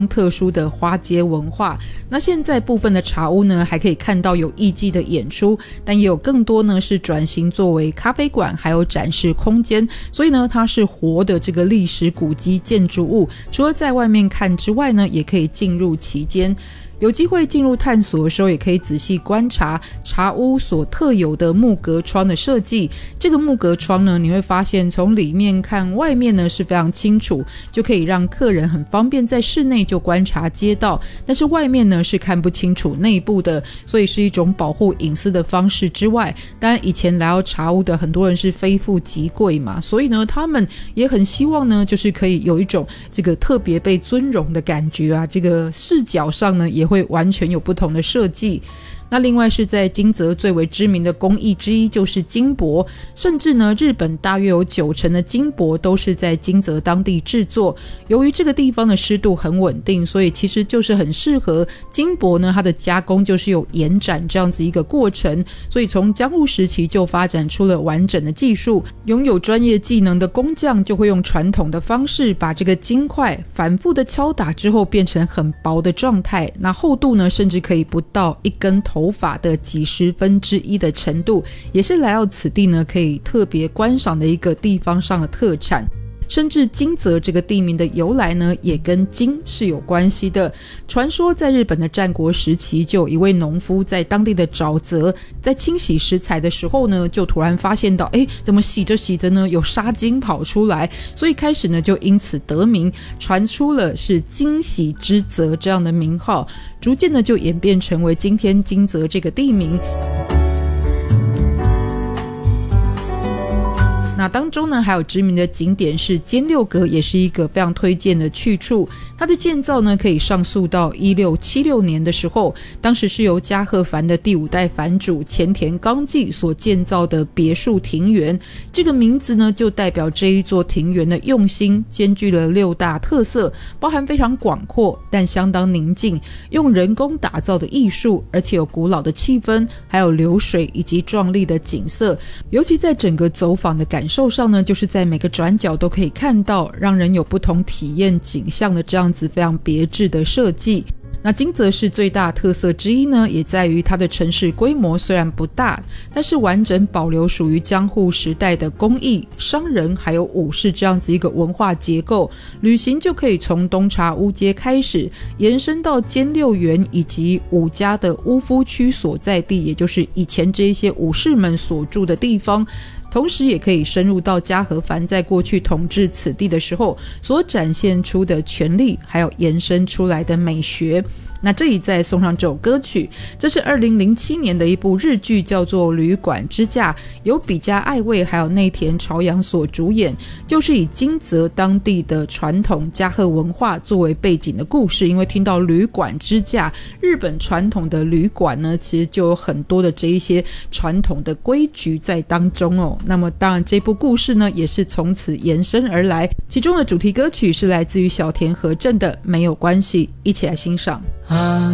特殊的花街文化。那现在部分的茶屋呢，还可以看到有艺伎的演出，但也有更多呢是转型作为咖啡馆还有展示空间，所以呢它是活的这个历史古迹建筑物，除了在外面看之外呢，也可以进入其间。有机会进入探索的时候，也可以仔细观察茶屋所特有的木格窗的设计。这个木格窗呢，你会发现从里面看外面呢是非常清楚，就可以让客人很方便在室内就观察街道，但是外面呢是看不清楚内部的，所以是一种保护隐私的方式之外，当然以前来到茶屋的很多人是非富即贵嘛，所以呢他们也很希望呢就是可以有一种这个特别被尊荣的感觉啊，这个视角上呢也会完全有不同的设计。那另外是在金泽最为知名的工艺之一就是金箔，甚至呢日本大约有90%的金箔都是在金泽当地制作。由于这个地方的湿度很稳定，所以其实就是很适合金箔呢，它的加工就是有延展这样子一个过程，所以从江户时期就发展出了完整的技术。拥有专业技能的工匠就会用传统的方式把这个金块反复的敲打之后变成很薄的状态，那厚度呢甚至可以不到一根头发的几十分之一的程度，也是来到此地呢可以特别观赏的一个地方上的特产。甚至金泽这个地名的由来呢也跟金是有关系的。传说在日本的战国时期，就有一位农夫在当地的沼泽在清洗食材的时候呢，就突然发现到怎么洗着洗着呢有沙金跑出来，所以开始呢就因此得名，传出了是金洗之泽这样的名号，逐渐呢就演变成为今天金泽这个地名。那当中呢还有知名的景点是兼六阁，也是一个非常推荐的去处。它的建造呢可以上溯到1676年的时候，当时是由加贺藩的第5代藩主前田纲纪所建造的别墅庭园。这个名字呢就代表这一座庭园的用心，兼具了6大特色，包含非常广阔但相当宁静，用人工打造的艺术，而且有古老的气氛，还有流水以及壮丽的景色。尤其在整个走访的感受上呢，就是在每个转角都可以看到让人有不同体验景象的这样子非常别致的设计。那金泽市最大特色之一呢，也在于它的城市规模虽然不大，但是完整保留属于江户时代的工艺、商人还有武士这样子一个文化结构。旅行就可以从东茶屋街开始，延伸到兼六园以及武家的屋夫区所在地，也就是以前这一些武士们所住的地方。同时也可以深入到加贺藩在过去统治此地的时候所展现出的权力，还有延伸出来的美学。那这里再送上这首歌曲，这是2007年的一部日剧，叫做《旅馆之嫁》，由比嘉爱未还有内田朝阳所主演，就是以金泽当地的传统加贺文化作为背景的故事。因为听到旅馆之嫁，日本传统的旅馆呢其实就有很多的这一些传统的规矩在当中哦。那么当然这部故事呢也是从此延伸而来，其中的主题歌曲是来自于小田和正的《没有关系》，一起来欣赏。